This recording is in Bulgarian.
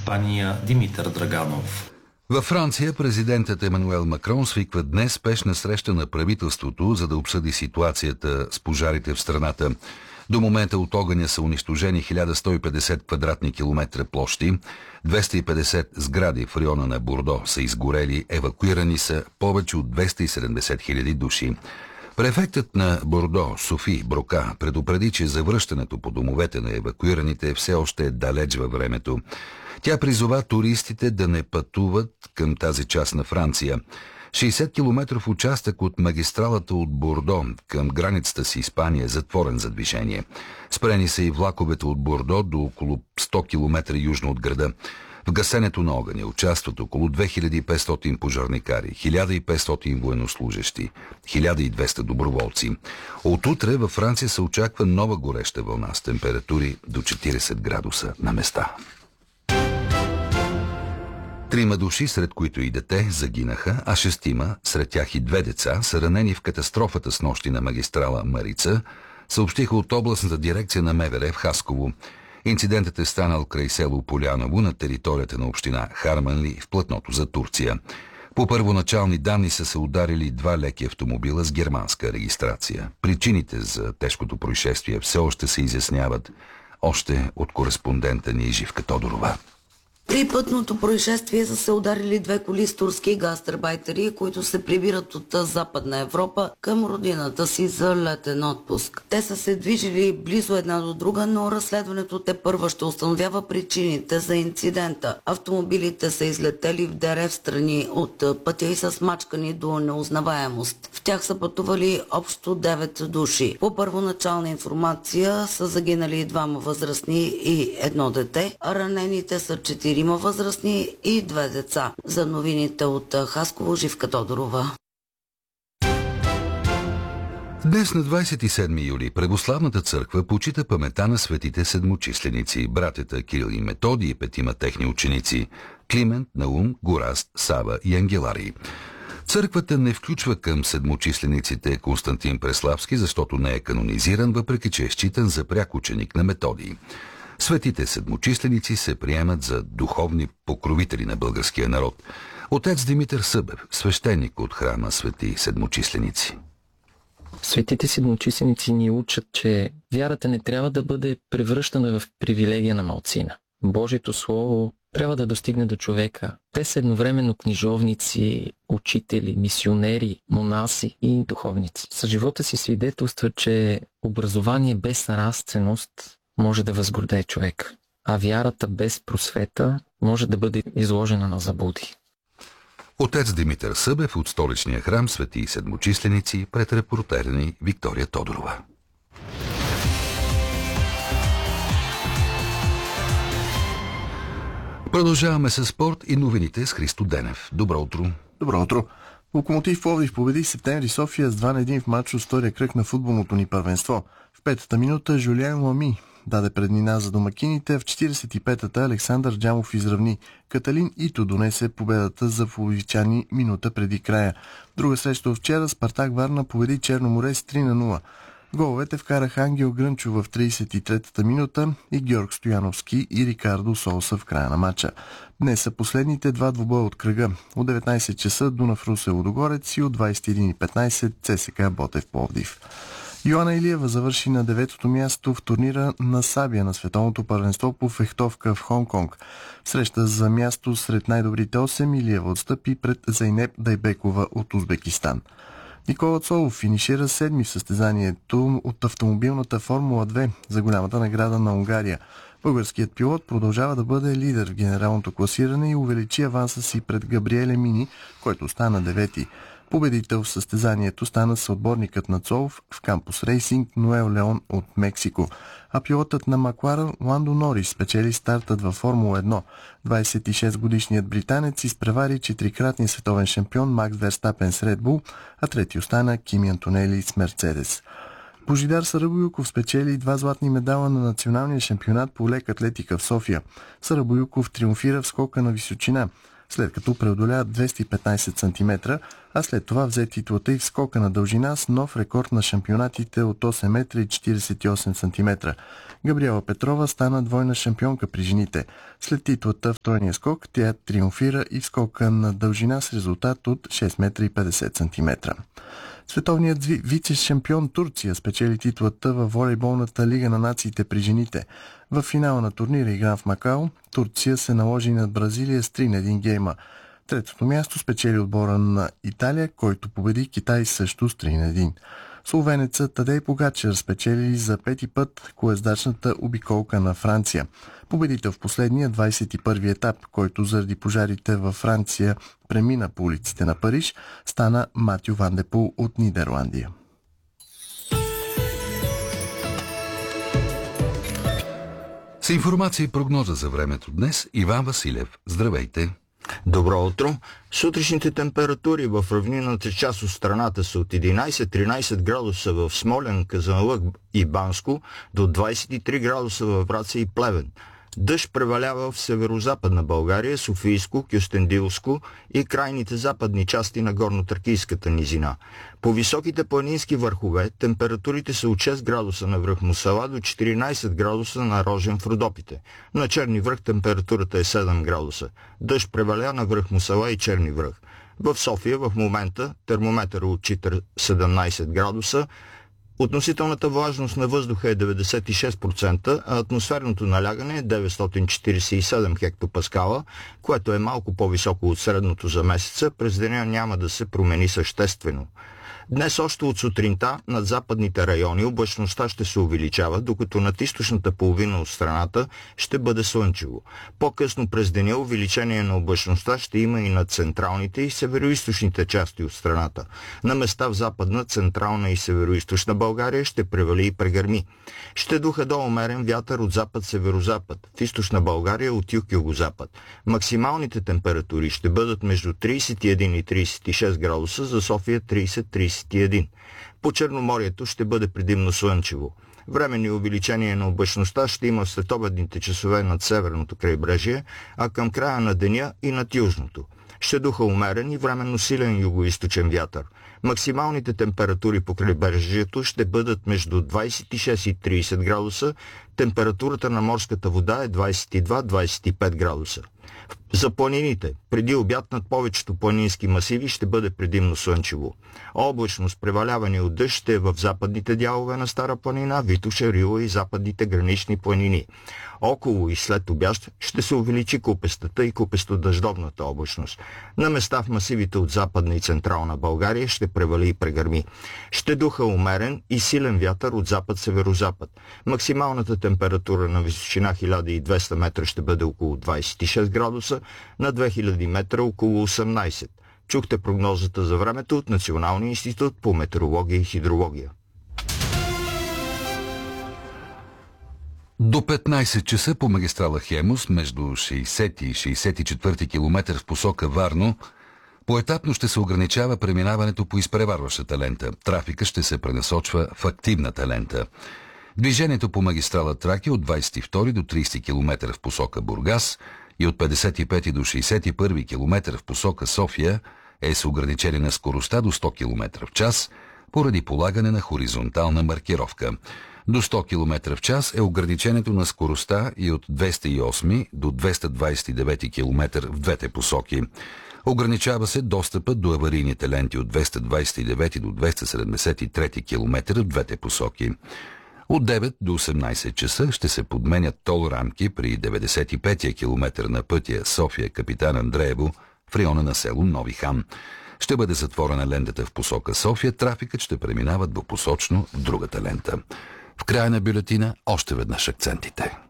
Испания Димитър Драганов. Във Франция президентът Емануел Макрон свиква днес спешна среща на правителството, за да обсъди ситуацията с пожарите в страната. До момента от огъня са унищожени 1150 квадратни километра площи, 250 сгради в района на Бордо са изгорели, евакуирани са повече от 270 хиляди души. Префектът на Бордо, Софи Брока, предупреди, че завръщането по домовете на евакуираните все още е далеч във времето. Тя призова туристите да не пътуват към тази част на Франция. 60 километров участък от магистралата от Бордо към границата с Испания е затворен за движение. Спрени са и влаковете от Бордо до около 100 км южно от града. В гасенето на огъня участват около 2500 пожарникари, 1500 военнослужещи, 1200 доброволци. От утре във Франция се очаква нова гореща вълна с температури до 40 градуса на места. 3 души, сред които и дете, загинаха, а 6, сред тях и 2 деца, са ранени в катастрофата снощи на магистрала Марица, съобщиха от областната дирекция на МВР в Хасково. Инцидентът е станал край село Поляново на територията на община Харманли в платното за Турция. По първоначални данни са се ударили 2 леки автомобила с германска регистрация. Причините за тежкото происшествие все още се изясняват. Още от кореспондента ни Живка Тодорова. При пътното происшествие са се ударили 2 коли с турски гастарбайтери, които се прибират от Западна Европа към родината си за летен отпуск. Те са се движили близо една до друга, но разследването тепърва ще установява причините за инцидента. Автомобилите са излетели в дерев страни от пътя и са смачкани до неузнаваемост. В тях са пътували общо 9 души. По първоначална информация са загинали 2 възрастни и 1 дете, а ранените са 4 възрастни и 2 деца. За новините от Хасково, Живка Тодорова. Днес на 27 юли Православната църква почита паметта на светите седмочисленици, братята Кирил и Методий и 5 техни ученици – Климент, Наум, Гораст, Сава и Ангеларий. Църквата не включва към седмочислениците Константин Преславски, защото не е канонизиран, въпреки че е считан за пряк ученик на Методий. Светите седмочисленици се приемат за духовни покровители на българския народ. Отец Димитър Събев, свещеник от храма Свети седмочисленици. Светите седмочисленици ни учат, че вярата не трябва да бъде превръщана в привилегия на малцина. Божието Слово трябва да достигне до човека. Те са едновременно книжовници, учители, мисионери, монаси и духовници. С живота си свидетелства, че образование без нравственост може да възгордее човек, а вярата без просвета може да бъде изложена на заблуди. Отец Димитър Събев от столичния храм Свети седмочисленици пред репортера ни Виктория Тодорова. Продължаваме с спорт и новините с Христо Денев. Добро утро! Добро утро! Локомотив Пловдив победи Септември София с 2-1 в матч от втория кръг на футболното ни първенство. В 5-та минута Жулиан Лами даде преднина за домакините, в 45-та Александър Джамов изравни. Каталин Ито донесе победата за пловдивчани минута преди края. Друга среща вчера Спартак Варна победи Черноморе с 3-0. Головете вкараха Ангел Грънчо в 33-та минута и Георг Стояновски и Рикардо Солса в края на матча. Днес са последните 2 двубоя от кръга. От 19 часа Дунав Русе Лудогорец и от 21:15 ЦСКА Ботев Пловдив. Йоана Илиева завърши на 9-то място в турнира на Сабия на световното първенство по фехтовка в Хонг-Конг. Среща за място сред най-добрите 8 Илиева отстъпи пред Зайнеп Дайбекова от Узбекистан. Никола Цолов финишира 7-ми в състезанието от автомобилната Формула 2 за голямата награда на Унгария. Българският пилот продължава да бъде лидер в генералното класиране и увеличи аванса си пред Габриеле Мини, който стана 9-ти. Победител в състезанието стана съотборникът на Цолов в Кампус Рейсинг Ноел Леон от Мексико. А пилотът на Макларен Ландо Норис спечели стартът във Формула 1. 26-годишният британец изпревари 4-кратния световен шампион Макс Верстапен с Red Bull, а трети остана Кими Антонели с Мерцедес. Божидар Сарабоюков спечели 2 златни медала на националния шампионат по лек атлетика в София. Сарабоюков триумфира в скока на височина. след като преодоля 215 см, а след това взе титлата и в скока на дължина с нов рекорд на шампионатите от 8 метра и 48 см. Габриела Петрова стана двойна шампионка при жените. След титлата в тройния скок тя триумфира и в скока на дължина с резултат от 6 метра и 50 см. Световният вице-шампион Турция спечели титлата във волейболната лига на нациите при жените. В финала на турнира, игран в Макао, Турция се наложи над Бразилия с 3-1 гейма. Третото място спечели отбора на Италия, който победи Китай също с 3-1. Словенецът Тадей Погачар спечели за пети път колездачната обиколка на Франция. Победител в последния 21-ви етап, който заради пожарите във Франция премина по улиците на Париж, стана Матю Ван де Пул от Нидерландия. С информация и прогноза за времето днес Иван Василев. Здравейте! Добро утро! Сутрешните температури в равнинната част от страната са от 11-13 градуса в Смолян, Казанлък и Банско до 23 градуса във Враца и Плевен. Дъжд превалява в северо-западна България, Софийско, Кюстендилско и крайните западни части на горно-тракийската низина. По високите планински върхове температурите са от 6 градуса на връх Мусала до 14 градуса на Рожен в Родопите. На Черни връх температурата е 7 градуса. Дъжд преваля на връх Мусала и Черни връх. В София в момента термометър отчита 17 градуса. Относителната влажност на въздуха е 96%, а атмосферното налягане е 947 хектопаскала, което е малко по-високо от средното за месеца. През деня няма да се промени съществено. Днес още от сутринта над западните райони облачността ще се увеличава, докато над източната половина от страната ще бъде слънчево. По-късно през деня увеличение на облачността ще има и над централните и североизточните части от страната. На места в западна, централна и североизточна България ще превали и прегърми. Ще духа до умерен вятър от запад-северозапад, в източна България от юг-югозапад. Максималните температури ще бъдат между 31 и 36 градуса, за София 30-31. По Черноморието ще бъде предимно слънчево. Временни увеличение на облачността ще има в следобедните часове над северното крайбрежие, а към края на деня и над южното. Ще духа умерен и временно силен югоизточен вятър. Максималните температури по крайбрежието ще бъдат между 26 и 30 градуса, температурата на морската вода е 22-25 градуса. За планините, преди обяд над повечето планински масиви ще бъде предимно слънчево. Облачно с преваляване от дъжд ще е в западните дялове на Стара планина, Витоша, Рила и западните гранични планини. Около и след обяд ще се увеличи купестата и купесто-дъждовната облачност. На места в масивите от западна и централна България ще превали и прегърми. Ще духа умерен и силен вятър от запад-северозапад. Максималната температура на височина 1200 метра ще бъде около 26 градуса, на 2000 метра около 18. Чухте прогнозата за времето от Националния институт по метеорология и хидрология. До 15 часа по магистрала Хемус между 60 и 64 км в посока Варно поетапно ще се ограничава преминаването по изпреварващата лента. Трафика ще се пренасочва в активната лента. Движението по магистрала Тракия от 22 до 30 км в посока Бургас и от 55 до 61 км в посока София е с ограничение на скоростта до 100 км в час поради полагане на хоризонтална маркировка. До 100 км в час е ограничението на скоростта и от 208 до 229 км в двете посоки. Ограничава се достъпът до аварийните ленти от 229 до 273 км в двете посоки. От 9 до 18 часа ще се подменят тол рамки при 95-я километър на пътя София-Капитан Андреево в района на село Нови хан. Ще бъде затворена лентата в посока София, трафикът ще преминава двупосочно в другата лента. В края на бюлетина още веднъж акцентите.